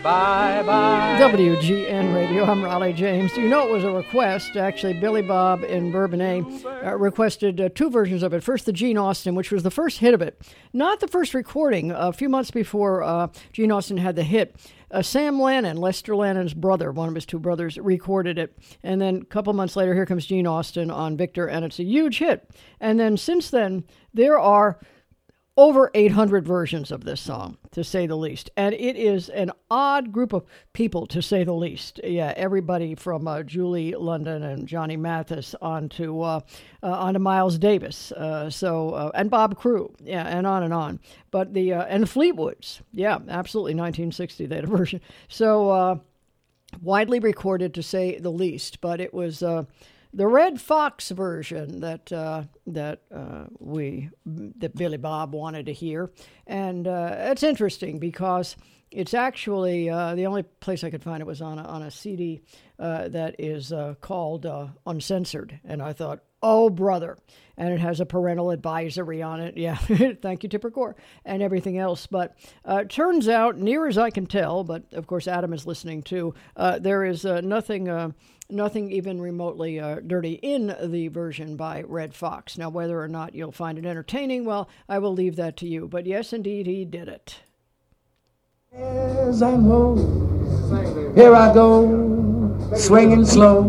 Bye-bye. WGN Radio, I'm Raleigh James. Do you know it was a request? Actually, Billy Bob in Bourbonnais requested two versions of it. First, the Gene Austin, which was the first hit of it. Not the first recording. A few months before Gene Austin had the hit, Sam Lannon, Lester Lannon's brother, one of his two brothers, recorded it. And then a couple months later, here comes Gene Austin on Victor, and it's a huge hit. And then since then, there are over 800 versions of this song, to say the least. And it is an odd group of people, to say the least. Yeah, everybody from Julie London and Johnny Mathis on to Miles Davis, and Bob Crewe, yeah, and on and on. But the Fleetwoods, yeah, absolutely, 1960 they had a version. So widely recorded, to say the least. But it was the Red Fox version that Billy Bob wanted to hear, and it's interesting because it's actually the only place I could find it was on a CD that is called Uncensored, and I thought, oh brother, and it has a parental advisory on it. Yeah, thank you, Tipper Gore, and everything else. But turns out, near as I can tell, but of course Adam is listening too, there is nothing even remotely dirty in the version by Red Fox. Now, whether or not you'll find it entertaining, well, I will leave that to you. But yes, indeed, he did it. As I move, here I go, swinging slow.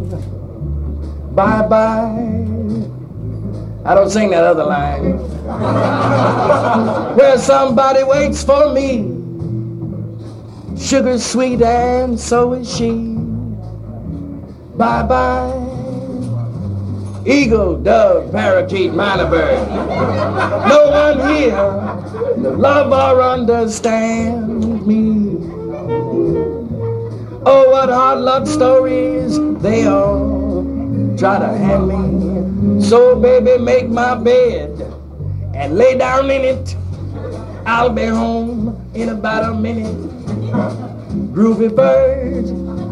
Bye-bye. I don't sing that other line. Where somebody waits for me. Sugar's sweet and so is she. Bye-bye. Eagle, dove, parakeet, minor bird. No one here to love or understand me. Oh, what hard love stories they all try to hand me. So, baby, make my bed and lay down in it. I'll be home in about a minute. Groovy bird.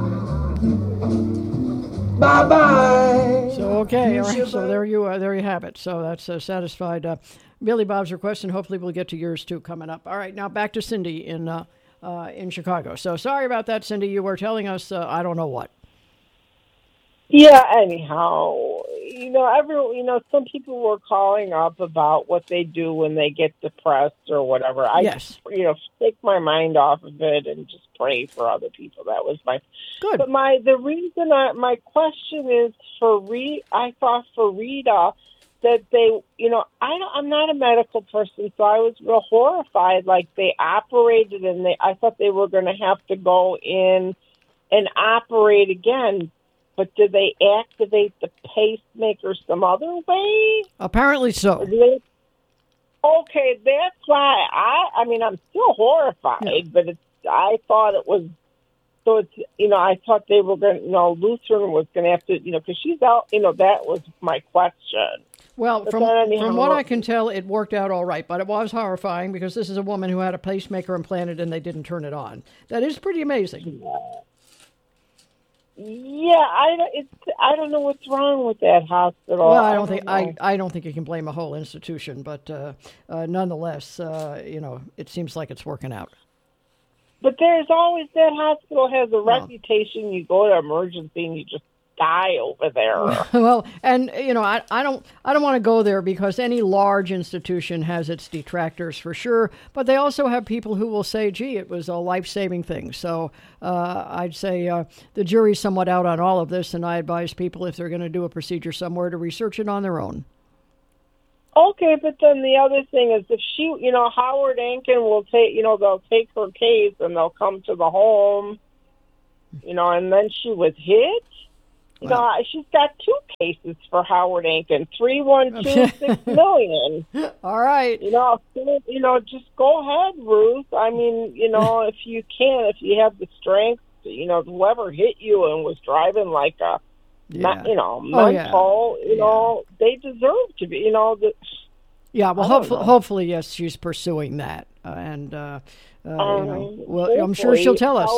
Bye-bye. So, okay, all right, so there you have it. So that's satisfied Billy Bob's request, and hopefully we'll get to yours too coming up. All right, now back to Cindy in Chicago. So sorry about that, Cindy. You were telling us I don't know what. Yeah, anyhow, some people were calling up about what they do when they get depressed or whatever. I just, take my mind off of it and just pray for other people. That was my good. But my question is I thought for Rita that they, I'm not a medical person, so I was real horrified. Like they operated and I thought they were going to have to go in and operate again. But did they activate the pacemaker some other way? Apparently so. Okay, that's why I'm still horrified, but I thought it was, so it's, I thought they were going to, Lutheran was going to have to, because she's out, that was my question. Well, from what I can tell, it worked out all right, but it was horrifying because this is a woman who had a pacemaker implanted and they didn't turn it on. That is pretty amazing. Yeah, I don't know what's wrong with that hospital. Well, I don't think you can blame a whole institution, but nonetheless, it seems like it's working out. But there's always that hospital has a reputation. You go to emergency and you just die over there. Well, and I don't want to go there because any large institution has its detractors for sure, but they also have people who will say, gee, it was a life-saving thing. So I'd say the jury's somewhat out on all of this, and I advise people if they're going to do a procedure somewhere to research it on their own. Okay, but then the other thing is if she, Howard Ankin will take, they'll take her case and they'll come to the home, and then she was hit. Wow. She's got two cases for Howard Ankin, 312 $6 million. All right. Just go ahead, Ruth. I mean, if you can, if you have the strength, whoever hit you and was driving like a, mental, they deserve to be, Yeah, well, hopefully, yes, she's pursuing that, and I'm sure she'll tell us.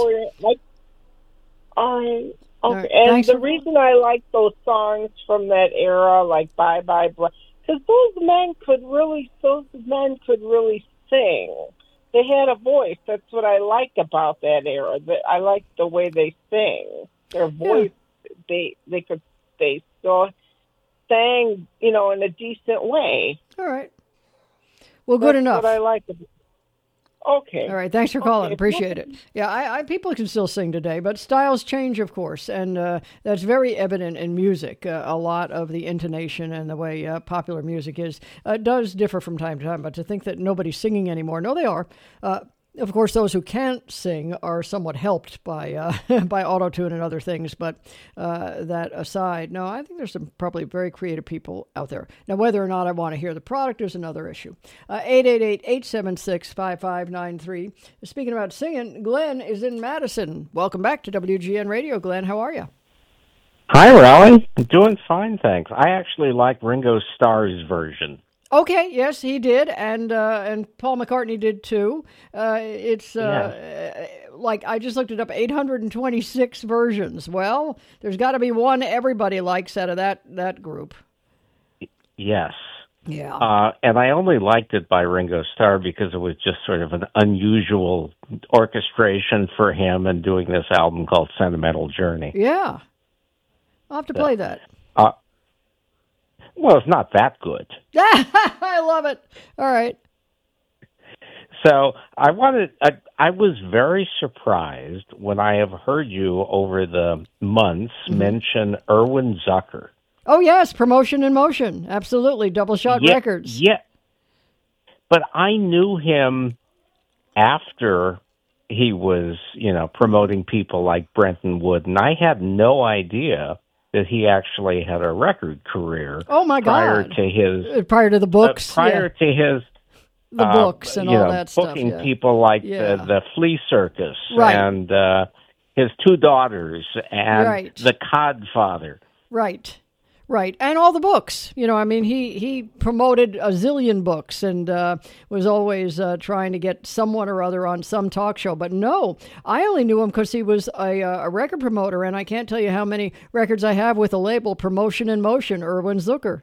Okay, and the reason I like those songs from that era, like Bye Bye Blah, because those men could really sing. they had a voice. That's what I like about that era. I like the way they sing. Their voice, they still sang, in a decent way. All right. Well, good enough. That's what I like. Okay. All right. Thanks for calling. Appreciate it. Yeah, I people can still sing today, but styles change, of course, and that's very evident in music. A lot of the intonation and the way popular music is does differ from time to time. But to think that nobody's singing anymore, no, they are. Of course, those who can't sing are somewhat helped by by auto-tune and other things. But that aside, no, I think there's some probably very creative people out there. Now, whether or not I want to hear the product is another issue. 888-876-5593. Speaking about singing, Glenn is in Madison. Welcome back to WGN Radio. Glenn, how are you? Hi, Raleigh. I'm doing fine, thanks. I actually like Ringo Starr's version. Okay, yes, he did, and Paul McCartney did too. It's like I just looked it up, 826 versions. Well, there's got to be one everybody likes out of that group. Yes. Yeah. And I only liked it by Ringo Starr because it was just sort of an unusual orchestration for him and doing this album called Sentimental Journey. Yeah. I'll have to play that. Well, it's not that good. I love it. All right. So I was very surprised when I have heard you over the months mention Irwin Zucker. Oh, yes. Promotion in Motion. Absolutely. Double Shot Records. Yeah. But I knew him after he was, promoting people like Brenton Wood, and I had no idea that he actually had a record career. Oh my God! Prior to the books, to his the books and all that stuff, booking people like the Flea Circus and his two daughters and the Codfather. Right. And all the books. He promoted a zillion books and was always trying to get someone or other on some talk show. But no, I only knew him because he was a record promoter, and I can't tell you how many records I have with the label Promotion in Motion, Irwin Zucker.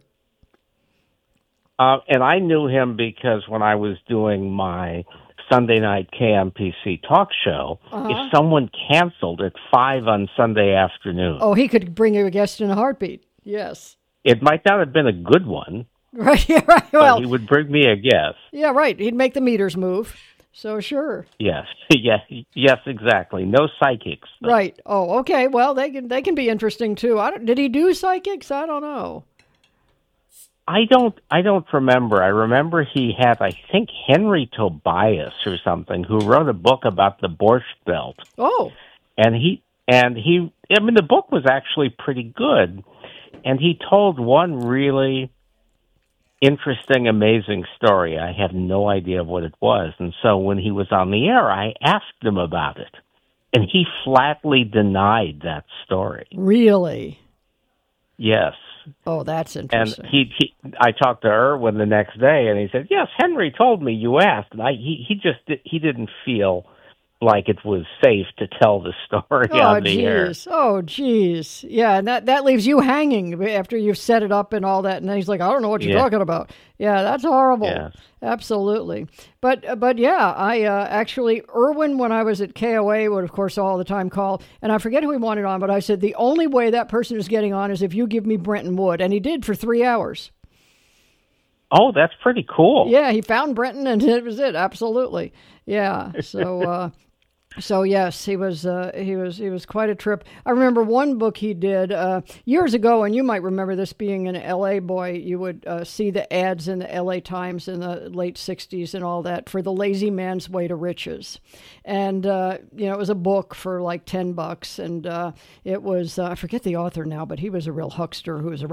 And I knew him because when I was doing my Sunday night KMPC talk show, if someone canceled at 5 on Sunday afternoon... Oh, he could bring you a guest in a heartbeat. Yes. It might not have been a good one. Right. Well, he would bring me a guest. Yeah, right. He'd make the meters move. So sure. Yes. Yes, exactly. No psychics. Though. Right. Oh, okay. Well, they can be interesting too. Did he do psychics? I don't know. I don't remember. I remember he had, I think, Henry Tobias or something, who wrote a book about the Borscht Belt. Oh. And the book was actually pretty good. And he told one really interesting, amazing story. I had no idea what it was. And so when he was on the air, I asked him about it. And he flatly denied that story. Really? Yes. Oh, that's interesting. And I talked to Irwin the next day, and he said, "Yes, Henry told me you asked." And he didn't feel like it was safe to tell the story on the air. Oh, geez. Yeah, and that leaves you hanging after you've set it up and all that. And then he's like, I don't know what you're talking about. Yeah, that's horrible. Yeah. Absolutely. But yeah, I actually, Irwin, when I was at KOA, would, of course, all the time call. And I forget who he wanted on, but I said, the only way that person is getting on is if you give me Brenton Wood. And he did for 3 hours. Oh, that's pretty cool. Yeah, he found Brenton, and it was it. Absolutely. Yeah. So... So yes, he was quite a trip. I remember one book he did years ago, and you might remember this being an L.A. boy. You would see the ads in the L.A. Times in the late '60s and all that for The Lazy Man's Way to Riches, and it was a book for like $10, and it was I forget the author now, but he was a real huckster who was around